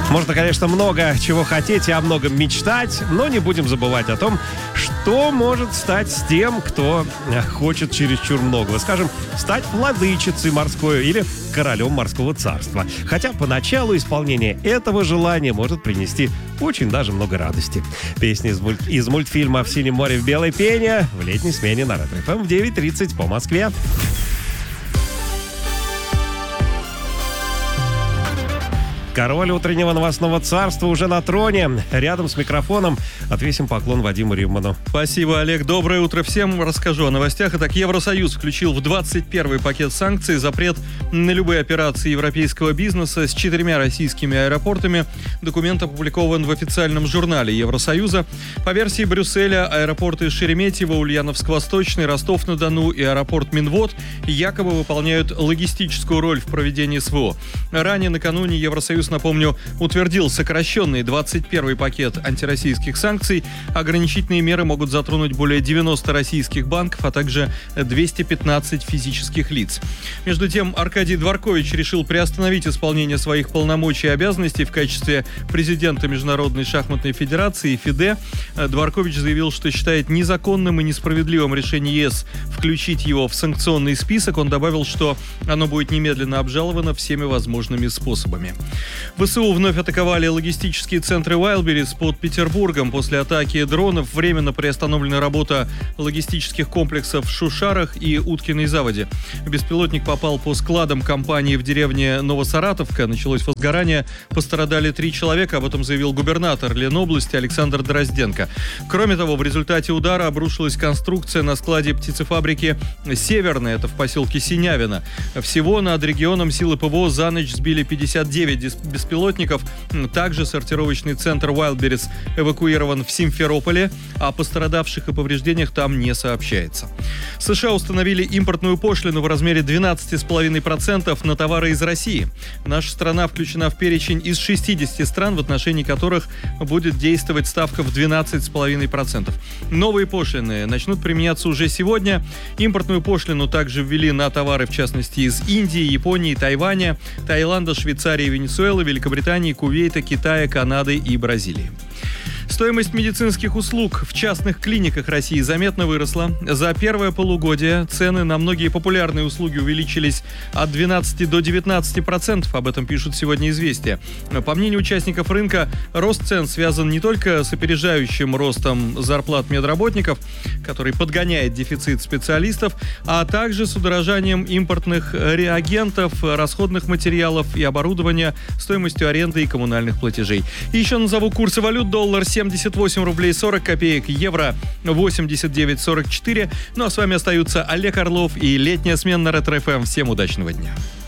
Можно, конечно, много чего хотеть и о многом мечтать, но не будем забывать о том, что может стать с тем, кто хочет чересчур многого. Скажем, стать владычицей морской или королем морского царства. Хотя поначалу исполнение этого желания может принести очень даже много радости. Песни из мультфильма «В синем море в белой пене» в летней смене на Ретро-ФМ в 9:30 по Москве. Король утреннего новостного царства уже на троне. Рядом с микрофоном отвесим поклон Вадиму Римману. Спасибо, Олег. Доброе утро всем. Расскажу о новостях. Итак, Евросоюз включил в 21-й пакет санкций запрет на любые операции европейского бизнеса с 4 российскими аэропортами. Документ опубликован в официальном журнале Евросоюза. По версии Брюсселя, аэропорты Шереметьево, Ульяновск-Восточный, Ростов-на-Дону и аэропорт Минвод якобы выполняют логистическую роль в проведении СВО. Ранее накануне Евросоюз, напомню, утвердил сокращенный 21-й пакет антироссийских санкций. Ограничительные меры могут затронуть более 90 российских банков, а также 215 физических лиц. Между тем, Аркадий Дворкович решил приостановить исполнение своих полномочий и обязанностей в качестве президента Международной шахматной федерации ФИДЕ. Дворкович заявил, что считает незаконным и несправедливым решение ЕС включить его в санкционный список. Он добавил, что оно будет немедленно обжаловано всеми возможными способами. ВСУ вновь атаковали логистические центры Wildberries под Петербургом. После атаки дронов временно приостановлена работа логистических комплексов в Шушарах и Уткиной Заводе. Беспилотник попал по складам компании в деревне Новосаратовка. Началось возгорание. Пострадали 3 человека. Об этом заявил губернатор Ленобласти Александр Дрозденко. Кроме того, в результате удара обрушилась конструкция на складе птицефабрики «Северная». Это в поселке Синявино. Всего над регионом силы ПВО за ночь сбили 59 беспилотников. Также сортировочный центр Wildberries эвакуирован в Симферополе, а о пострадавших и повреждениях там не сообщается. США установили импортную пошлину в размере 12,5% на товары из России. Наша страна включена в перечень из 60 стран, в отношении которых будет действовать ставка в 12,5%. Новые пошлины начнут применяться уже сегодня. Импортную пошлину также ввели на товары, в частности, из Индии, Японии, Тайваня, Таиланда, Швейцарии, Венесуэлы, Великобритании, Кувейта, Китая, Канады и Бразилии. Стоимость медицинских услуг в частных клиниках России заметно выросла. За первое полугодие цены на многие популярные услуги увеличились от 12 до 19%. Об этом пишут сегодня «Известия». По мнению участников рынка, рост цен связан не только с опережающим ростом зарплат медработников, который подгоняет дефицит специалистов, а также с удорожанием импортных реагентов, расходных материалов и оборудования, стоимостью аренды и коммунальных платежей. И еще назову курсы валют. Доллар 78 рублей 40 копеек, евро 89,44. Ну а с вами остаются Олег Орлов и летняя смена на Ретро-ФМ. Всем удачного дня.